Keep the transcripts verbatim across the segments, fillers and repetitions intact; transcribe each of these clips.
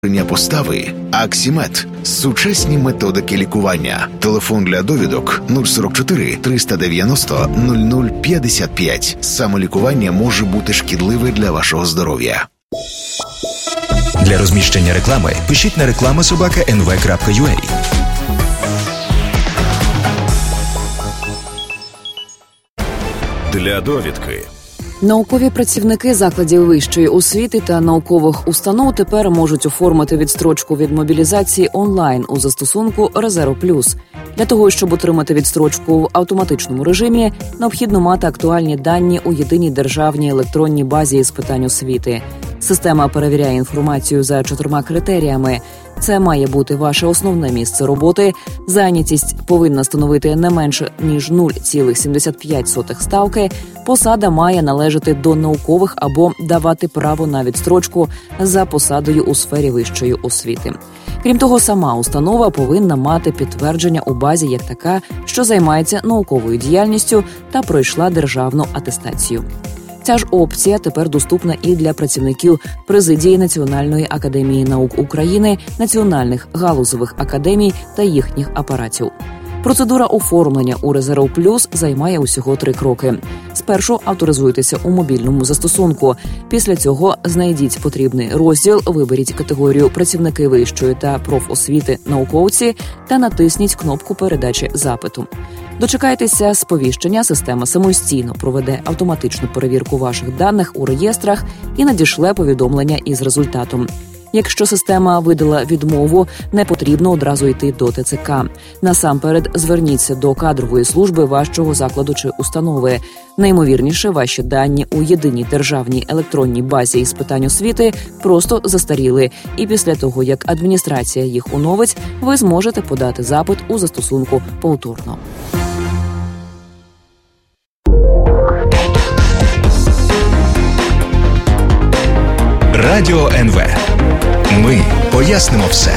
Постави Аксімед. Сучасні методики лікування. Телефон для довідок нуль сорок чотири триста дев'яносто нуль нуль п'ятдесят п'ять. Самолікування може бути шкідливе для вашого здоров'я. Для розміщення реклами пишіть на реклама собака ен ве крапка ю а. Для довідки. Наукові працівники закладів вищої освіти та наукових установ тепер можуть оформити відстрочку від мобілізації онлайн у застосунку «Резерв Плюс». Для того, щоб отримати відстрочку в автоматичному режимі, необхідно мати актуальні дані у єдиній державній електронній базі з питань освіти. Система перевіряє інформацію за чотирма критеріями. Це має бути ваше основне місце роботи, зайнятість повинна становити не менше, ніж нуль цілих сімдесят п'ять сотих ставки, посада має належати до наукових або давати право на відстрочку за посадою у сфері вищої освіти. Крім того, сама установа повинна мати підтвердження у базі як така, що займається науковою діяльністю та пройшла державну атестацію. Ця ж опція тепер доступна і для працівників президії Національної академії наук України, національних галузевих академій та їхніх апаратів. Процедура оформлення у «Резерв Плюс» займає усього три кроки. Спершу авторизуйтеся у мобільному застосунку. Після цього знайдіть потрібний розділ, виберіть категорію «Працівники вищої та профосвіти науковці» та натисніть кнопку передачі запиту. Дочекайтеся сповіщення, система самостійно проведе автоматичну перевірку ваших даних у реєстрах і надішле повідомлення із результатом. Якщо система видала відмову, не потрібно одразу йти до те це ка. Насамперед, зверніться до кадрової служби вашого закладу чи установи. Найімовірніше, ваші дані у єдиній державній електронній базі із питань освіти просто застаріли, і після того, як адміністрація їх оновить, ви зможете подати запит у застосунку повторно. Радіо ен ве. Ми пояснимо все.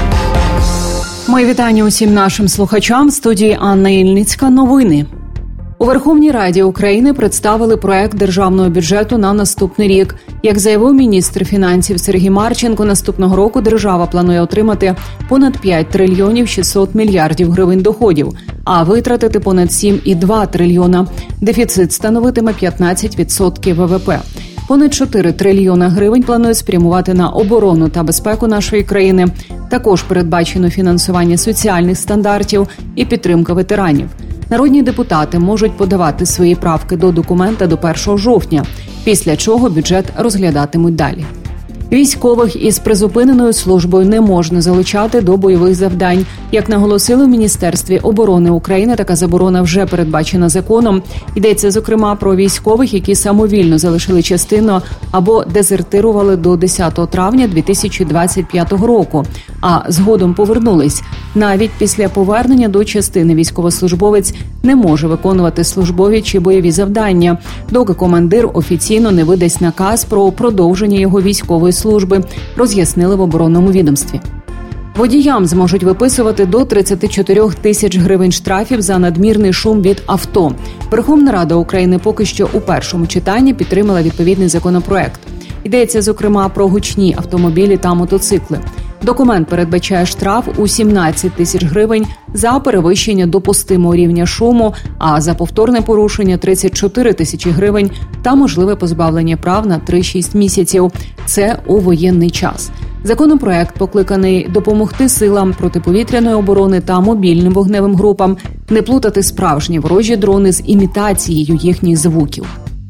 Мої вітання усім нашим слухачам. В студії Анна Ільницька. Новини. У Верховній Раді України представили проект державного бюджету на наступний рік. Як заявив міністр фінансів Сергій Марченко, наступного року держава планує отримати понад п'ять трильйонів шістсот мільярдів гривень доходів, а витратити понад сім цілих два трильйона. Дефіцит становитиме п'ятнадцять відсотків ве ве пе. Понад чотири трильйона гривень планують спрямувати на оборону та безпеку нашої країни. Також передбачено фінансування соціальних стандартів і підтримка ветеранів. Народні депутати можуть подавати свої правки до документа до першого жовтня, після чого бюджет розглядатимуть далі. Військових із призупиненою службою не можна залучати до бойових завдань. Як наголосили в Міністерстві оборони України, така заборона вже передбачена законом. Йдеться, зокрема, про військових, які самовільно залишили частину або дезертирували до десятого травня дві тисячі двадцять п'ятого року, а згодом повернулись. Навіть після повернення до частини військовослужбовець не може виконувати службові чи бойові завдання, доки командир офіційно не видасть наказ про продовження його військової служби, роз'яснили в оборонному відомстві. Водіям зможуть виписувати до тридцять чотири тисяч гривень штрафів за надмірний шум від авто. Верховна Рада України поки що у першому читанні підтримала відповідний законопроект. Йдеться, зокрема, про гучні автомобілі та мотоцикли. Документ передбачає штраф у сімнадцять тисяч гривень за перевищення допустимого рівня шуму, а за повторне порушення тридцять чотири тисячі гривень та можливе позбавлення прав на три-шість місяців. Це у воєнний час. Законопроект покликаний допомогти силам протиповітряної оборони та мобільним вогневим групам не плутати справжні ворожі дрони з імітацією їхніх звуків.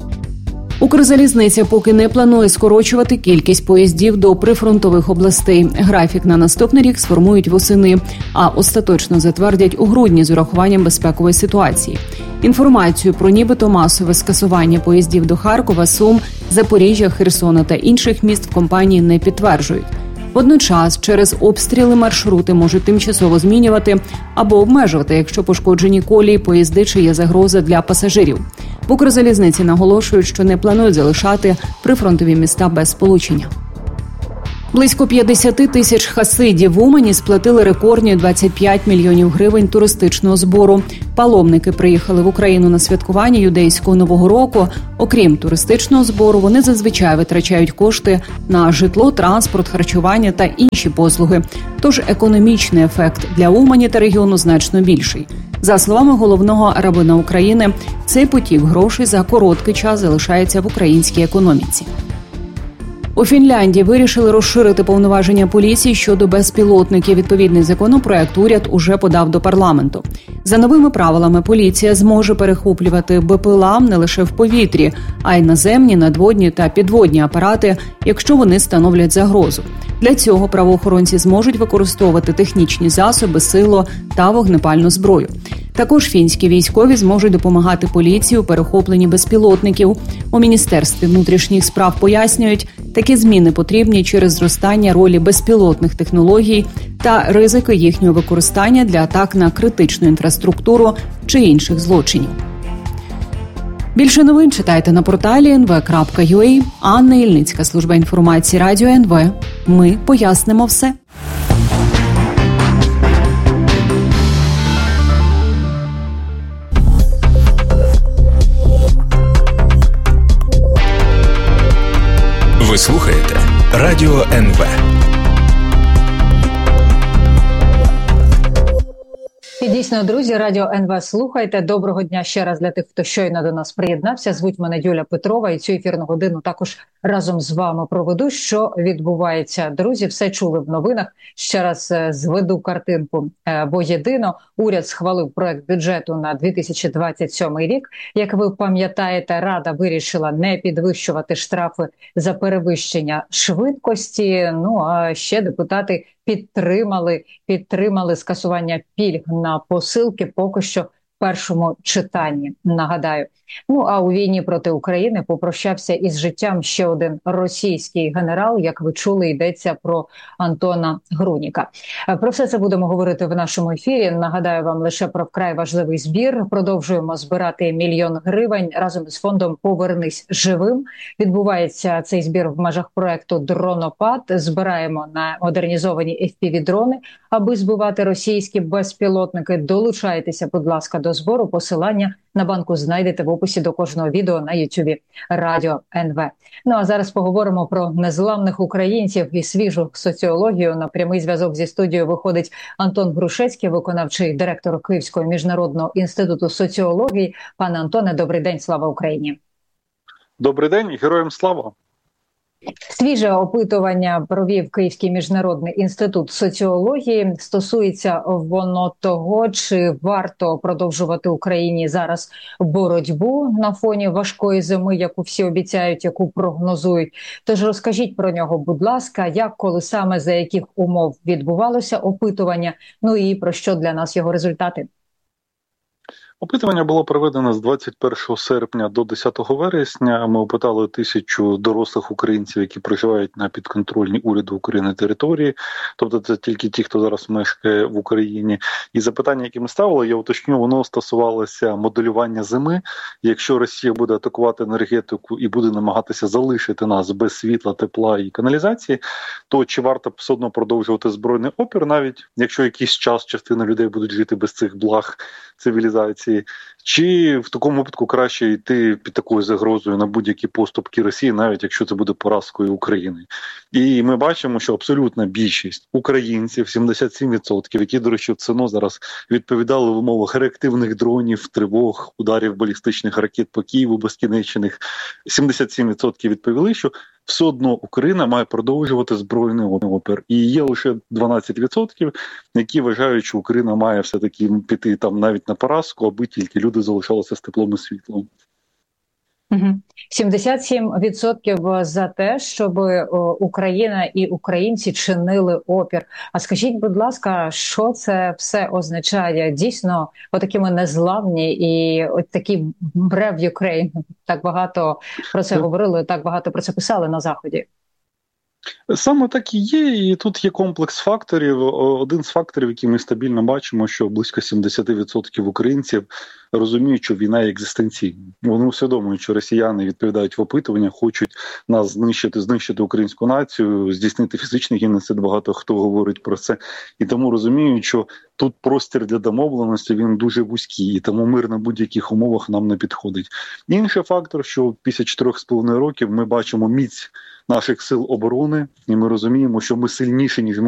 Укрзалізниця поки не планує скорочувати кількість поїздів до прифронтових областей. Графік на наступний рік сформують восени, а остаточно затвердять у грудні з урахуванням безпекової ситуації. Інформацію про нібито масове скасування поїздів до Харкова, Сум, Запоріжжя, Херсона та інших міст в компанії не підтверджують. Водночас через обстріли маршрути можуть тимчасово змінювати або обмежувати, якщо пошкоджені колії, поїзди чи є загроза для пасажирів. В Укрзалізниці наголошують, що не планують залишати прифронтові міста без сполучення. Близько п'ятдесят тисяч хасидів в Умані сплатили рекордні двадцять п'ять мільйонів гривень туристичного збору. Паломники приїхали в Україну на святкування юдейського Нового року. Окрім туристичного збору, вони зазвичай витрачають кошти на житло, транспорт, харчування та інші послуги. Тож економічний ефект для Умані та регіону значно більший. За словами головного рабина України, цей потік грошей за короткий час залишається в українській економіці. У Фінляндії вирішили розширити повноваження поліції щодо безпілотників. Відповідний законопроект уряд уже подав до парламенту. За новими правилами поліція зможе перехоплювати БПЛА не лише в повітрі, а й наземні, надводні та підводні апарати, якщо вони становлять загрозу. Для цього правоохоронці зможуть використовувати технічні засоби, силу та вогнепальну зброю. Також фінські військові зможуть допомагати поліції у перехопленні безпілотників. У Міністерстві внутрішніх справ пояснюють, такі зміни потрібні через зростання ролі безпілотних технологій та ризики їхнього використання для атак на критичну інфраструктуру чи інших злочинів. Більше новин читайте на порталі ен ве крапка ю а. Анна Ільницька, служба інформації Радіо ен ве. Ми пояснимо все. Ви слухаєте Радіо ен ве. І дійсно, друзі, Радіо ен ве слухайте. Доброго дня ще раз для тих, хто щойно до нас приєднався. Звуть мене Юля Петрова, і цю ефірну годину також разом з вами проведу. Що відбувається, друзі, все чули в новинах. Ще раз зведу картинку. Бо єдино уряд схвалив проект бюджету на дві тисячі двадцять сьомий рік. Як ви пам'ятаєте, Рада вирішила не підвищувати штрафи за перевищення швидкості. Ну, а ще депутати підтримали, підтримали скасування пільг на посилки поки що в першому читанні, нагадаю. Ну, а у війні проти України попрощався із життям ще один російський генерал. Як ви чули, йдеться про Антона Груніка. Про все це будемо говорити в нашому ефірі. Нагадаю вам лише про вкрай важливий збір. Продовжуємо збирати мільйон гривень разом із фондом «Повернись живим». Відбувається цей збір в межах проекту «Дронопад». Збираємо на модернізовані еф пі ві-дрони, аби збивати російські безпілотники. Долучайтеся, будь ласка, до збору. Посилання на банку знайдете в описі до кожного відео на ютубі Радіо ен ве. Ну а зараз поговоримо про незламних українців і свіжу соціологію. На прямий зв'язок зі студією виходить Антон Грушецький, виконавчий директор Київського міжнародного інституту соціології. Пане Антоне, добрий день, слава Україні! Добрий день і героям слава! Свіже опитування провів Київський міжнародний інститут соціології. Стосується воно того, чи варто продовжувати Україні зараз боротьбу на фоні важкої зими, яку всі обіцяють, яку прогнозують. Тож розкажіть про нього, будь ласка, як, коли саме, за яких умов відбувалося опитування, ну і про що для нас його результати? Опитування було проведено з двадцять першого серпня до десятого вересня. Ми опитали тисячу дорослих українців, які проживають на підконтрольній уряду України території. Тобто це тільки ті, хто зараз мешкає в Україні. І запитання, які ми ставили, я уточню, воно стосувалося моделювання зими. Якщо Росія буде атакувати енергетику і буде намагатися залишити нас без світла, тепла і каналізації, то чи варто все одно продовжувати збройний опір, навіть якщо якийсь час частина людей будуть жити без цих благ цивілізації, чи в такому випадку краще йти під такою загрозою на будь-які поступки Росії, навіть якщо це буде поразкою України. І ми бачимо, що абсолютна більшість українців, сімдесят сім відсотків, які, до речі, в ЦИНО зараз відповідали в умовах реактивних дронів, тривог, ударів балістичних ракет по Києву безкінечних, сімдесят сім відсотків відповіли, що все одно Україна має продовжувати збройний опір. І є лише дванадцять відсотків, які вважають, що Україна має все-таки піти там навіть на поразку, аби тільки люди залишалися з теплом і світлом. сімдесят сім відсотків за те, щоб Україна і українці чинили опір. А скажіть, будь ласка, що це все означає? Дійсно, отакими незламні і от такі Brave Ukraine. Так багато про це говорили, так багато про це писали на Заході. Саме так і є, і тут є комплекс факторів. Один з факторів, який ми стабільно бачимо, що близько сімдесят відсотків українців розуміють, що війна є екзистенційна. Вони усвідомлюють, що росіяни відповідають в опитуваннях, хочуть нас знищити, знищити українську націю, здійснити фізичний геноцид, багато хто говорить про це. І тому розуміють, що тут простір для домовленості, він дуже вузький, і тому мир на будь-яких умовах нам не підходить. Інший фактор, що після чотирьох з половиною років ми бачимо міць наших сил оборони, і ми розуміємо, що ми сильніші, ніж ми